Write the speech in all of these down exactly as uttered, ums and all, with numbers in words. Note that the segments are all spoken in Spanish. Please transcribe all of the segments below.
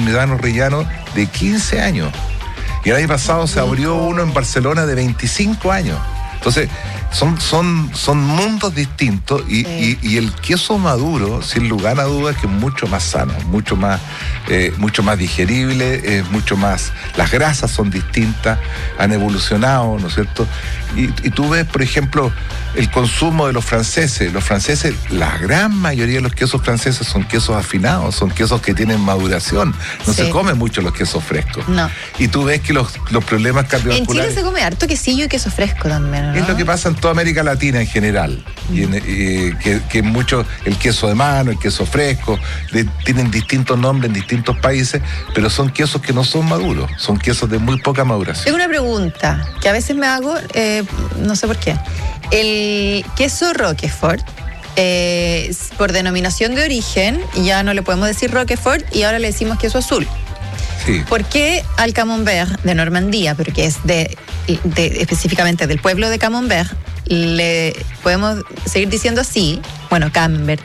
parmesano rellano de quince años. Y el año pasado se abrió uno en Barcelona de veinticinco años. Entonces, son, son, son mundos distintos y, sí. y, y el queso maduro, sin lugar a dudas, que es mucho más sano, mucho más, eh, mucho más digerible, es eh, mucho más... Las grasas son distintas, han evolucionado, ¿no es cierto? Y, y tú ves, por ejemplo, el consumo de los franceses. Los franceses, la gran mayoría de los quesos franceses son quesos afinados, son quesos que tienen maduración. No sí. se comen mucho los quesos frescos. No. Y tú ves que los, los problemas cardiovasculares... En Chile se come harto quesillo y queso fresco también, ¿no? Es lo que pasa en toda América Latina en general. Mm. Y en, eh, que, que mucho, el queso de mano, el queso fresco, de, tienen distintos nombres en distintos países, pero son quesos que no son maduros, son quesos de muy poca maduración. Tengo una pregunta que a veces me hago, eh, no sé por qué. El queso Roquefort, eh, por denominación de origen, ya no le podemos decir Roquefort y ahora le decimos queso azul. Sí. ¿Por qué al Camembert de Normandía, pero que es de, de específicamente del pueblo de Camembert, le podemos seguir diciendo así? Bueno, Camembert.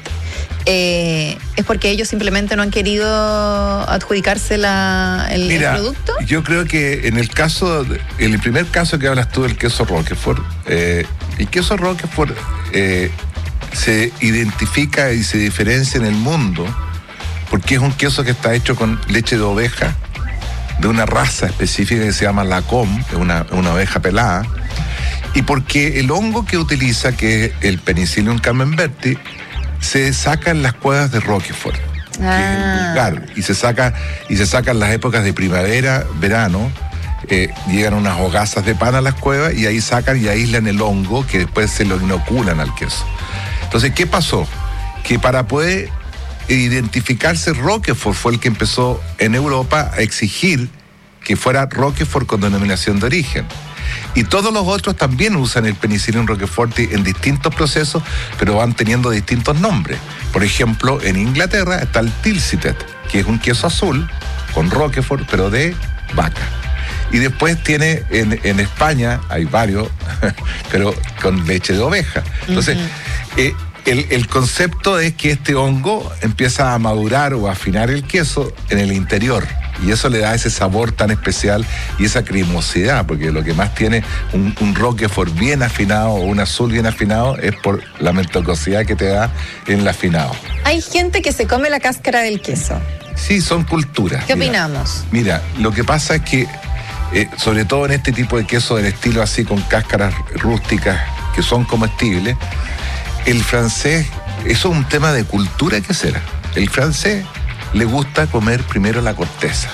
Eh, ¿Es porque ellos simplemente no han querido adjudicarse la, el, Mira, el producto? Yo creo que en el caso, en el primer caso que hablas tú del queso Roquefort, eh, el queso Roquefort eh, se identifica y se diferencia en el mundo porque es un queso que está hecho con leche de oveja, de una raza específica que se llama Lacombe, es una, una oveja pelada, y porque el hongo que utiliza, que es el Penicillium camemberti, se saca en las cuevas de Roquefort, ah. que es el lugar, y se saca, y se saca en las épocas de primavera, verano, eh, llegan unas hogazas de pan a las cuevas y ahí sacan y aíslan el hongo que después se lo inoculan al queso. Entonces, ¿qué pasó? Que para poder identificarse, Roquefort fue el que empezó en Europa a exigir que fuera Roquefort con denominación de origen. Y todos los otros también usan el Penicillium roqueforti en distintos procesos, pero van teniendo distintos nombres. Por ejemplo, en Inglaterra está el Tilsiter, que es un queso azul con Roquefort, pero de vaca. Y después tiene en, en España, hay varios, pero con leche de oveja. Entonces, uh-huh. eh, el, el concepto es que este hongo empieza a madurar o a afinar el queso en el interior. Y eso le da ese sabor tan especial y esa cremosidad, porque lo que más tiene un, un Roquefort bien afinado o un azul bien afinado es por la mentocosidad que te da en el afinado. Hay gente que se come la cáscara del queso. Sí, son culturas. ¿Qué mira, opinamos? Mira, lo que pasa es que, eh, sobre todo en este tipo de queso del estilo así con cáscaras rústicas que son comestibles, el francés, eso es un tema de cultura que será. El francés le gusta comer primero la corteza.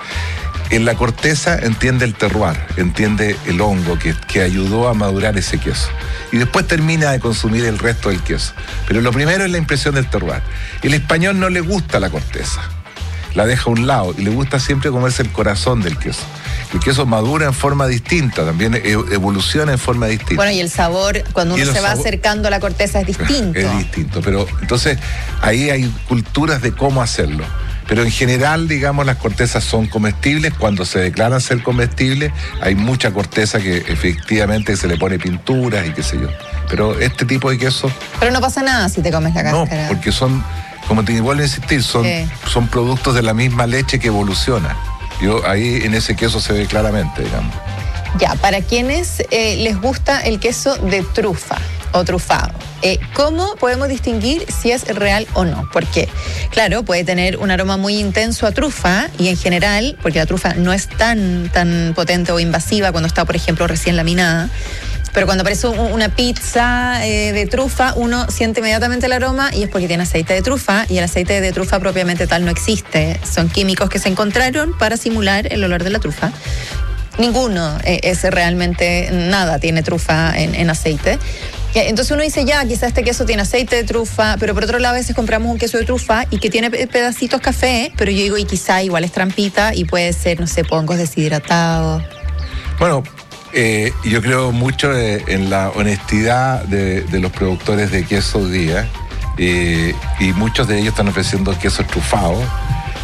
En la corteza entiende el terroir, entiende el hongo que, que ayudó a madurar ese queso. Y después termina de consumir el resto del queso. Pero lo primero es la impresión del terroir. El español no le gusta la corteza, la deja a un lado y le gusta siempre comerse el corazón del queso. El queso madura en forma distinta, también evoluciona en forma distinta. Bueno, y el sabor, cuando uno se va sabor... acercando a la corteza, es distinto. Es distinto, pero entonces ahí hay culturas de cómo hacerlo. Pero en general, digamos, las cortezas son comestibles. Cuando se declaran ser comestibles, hay mucha corteza que efectivamente se le pone pinturas y qué sé yo. Pero este tipo de queso... Pero no pasa nada si te comes la cáscara. No, porque son, como te vuelvo a insistir, son, sí. son productos de la misma leche que evoluciona. Yo, ahí en ese queso se ve claramente, digamos. Ya, para quienes eh, les gusta el queso de trufa o trufado, eh, ¿cómo podemos distinguir si es real o no? Porque, claro, puede tener un aroma muy intenso a trufa y en general, porque la trufa no es tan, tan potente o invasiva cuando está, por ejemplo, recién laminada, pero cuando aparece una pizza eh, de trufa, uno siente inmediatamente el aroma y es porque tiene aceite de trufa, y el aceite de trufa propiamente tal no existe. Son químicos que se encontraron para simular el olor de la trufa. Ninguno eh, es realmente nada, tiene trufa en, en aceite. Entonces uno dice, ya, quizás este queso tiene aceite de trufa, pero por otro lado a veces compramos un queso de trufa y que tiene pedacitos café, pero yo digo, y quizá igual es trampita y puede ser, no sé, hongos deshidratados. Bueno... Eh, yo creo mucho eh, en la honestidad de, de los productores de queso hoy día, eh, y muchos de ellos están ofreciendo quesos trufados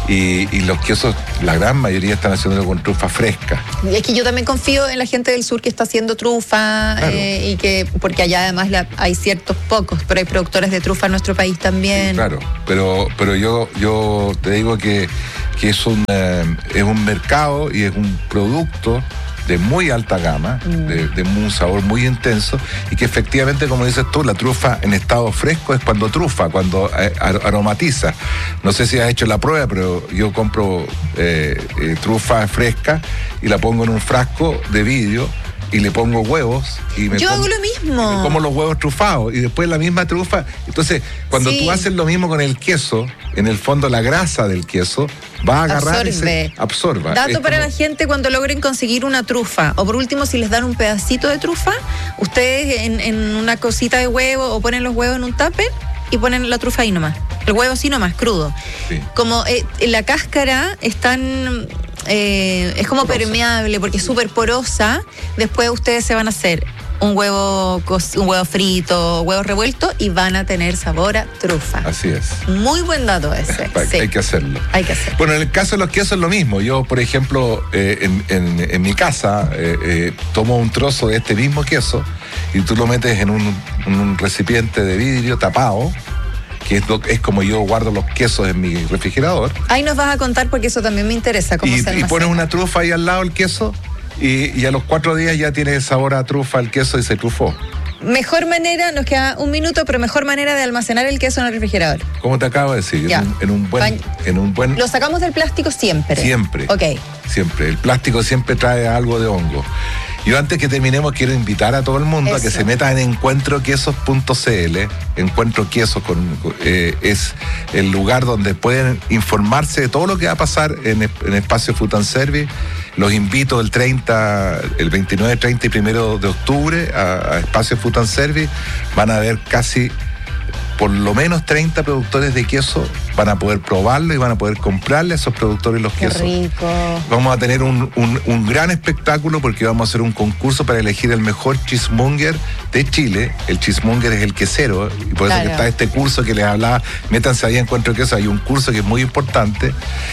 Y, y los quesos, la gran mayoría están haciéndolo con trufa fresca. Y es que yo también confío en la gente del sur que está haciendo trufa, claro. eh, y que, porque allá además la, hay ciertos pocos, pero hay productores de trufa en nuestro país también. Sí, claro, pero, pero yo, yo te digo que, que es, un, eh, es un mercado y es un producto de muy alta gama, mm. de, de un sabor muy intenso, y que efectivamente, como dices tú, la trufa en estado fresco es cuando trufa, cuando eh, aromatiza. No sé si has hecho la prueba, pero yo compro eh, eh, trufa fresca y la pongo en un frasco de vidrio y le pongo huevos. Y me yo como, hago lo mismo. Me como los huevos trufados y después la misma trufa. Entonces, cuando sí. tú haces lo mismo con el queso, en el fondo la grasa del queso va a agarrar absorbe. y se absorba. Dato es para como... la gente cuando logren conseguir una trufa, o por último si les dan un pedacito de trufa, ustedes en, en una cosita de huevo o ponen los huevos en un tupper y ponen la trufa ahí nomás. El huevo así nomás, crudo. Sí. Como eh, la cáscara es tan... Eh, es como porosa. Permeable porque es súper porosa. Después ustedes se van a hacer un huevo, un huevo frito, huevo revuelto y van a tener sabor a trufa. Así es. Muy buen dato ese. Sí. Hay que hacerlo. Hay que hacerlo. Bueno, en el caso de los quesos es lo mismo. Yo, por ejemplo, eh, en, en, en mi casa eh, eh, tomo un trozo de este mismo queso y tú lo metes en un, en un recipiente de vidrio tapado, que es, lo, es como yo guardo los quesos en mi refrigerador. Ahí nos vas a contar porque eso también me interesa. Cómo y, se y pones una trufa ahí al lado del queso y, y a los cuatro días ya tiene sabor a trufa el queso y se trufó. Mejor manera, nos queda un minuto, pero mejor manera de almacenar el queso en el refrigerador. Como te acabo de decir, en un, en un buen... en un buen... Lo sacamos del plástico siempre. Siempre. Ok. Siempre. El plástico siempre trae algo de hongo. Yo antes que terminemos quiero invitar a todo el mundo Eso. a que se meta en encuentro quesos punto c l. Encuentro Quesos con, eh, es el lugar donde pueden informarse de todo lo que va a pasar en, en Espacio Food and Service. Los invito el treinta, el veintinueve, treinta y primero de octubre a, a Espacio Food and Service. Van a ver casi por lo menos treinta productores de queso, van a poder probarlo y van a poder comprarle a esos productores los Qué quesos. Rico. Vamos a tener un, un, un gran espectáculo porque vamos a hacer un concurso para elegir el mejor cheesemonger de Chile. El cheesemonger es el quesero y por claro. eso que está este curso que les hablaba. Métanse ahí a Encuentro Queso, hay un curso que es muy importante.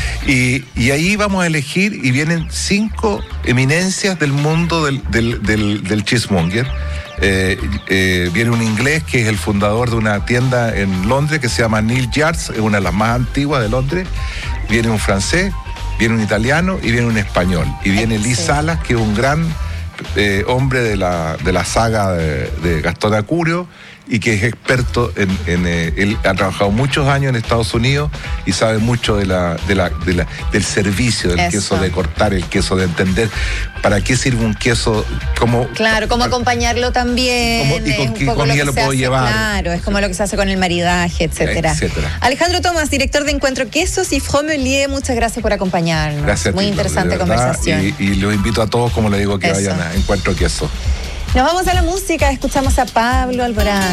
Y, y ahí vamos a elegir y vienen cinco eminencias del mundo del, del, del, del cheesemonger. Eh, eh, viene un inglés que es el fundador de una tienda en Londres que se llama Neil Yards, es una de las más antiguas de Londres. Viene un francés, viene un italiano y viene un español. Y viene Lee Salas, que es un gran eh, hombre de la, de la saga de, de Gastón Acurio y que es experto en, en eh, él ha trabajado muchos años en Estados Unidos y sabe mucho de la, de la, de la, del servicio del Eso. queso, de cortar el queso, de entender para qué sirve un queso, cómo... Claro, cómo para, acompañarlo también. Cómo, y con qué comida lo, lo puedo hace, llevar. Claro, es como lo que se hace con el maridaje, etcétera. etcétera. Alejandro Tomás, director de Encuentro Quesos y Fromelier, muchas gracias por acompañarnos. Gracias. Muy ti, interesante conversación. Y, y los invito a todos, como les digo, que Eso. vayan a Encuentro Queso. Nos vamos a la música, escuchamos a Pablo Alborán.